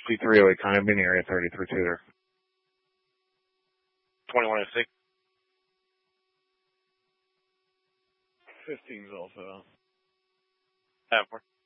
Suite 308, condominium area 33 Tudor. 2106. 15's also out. Have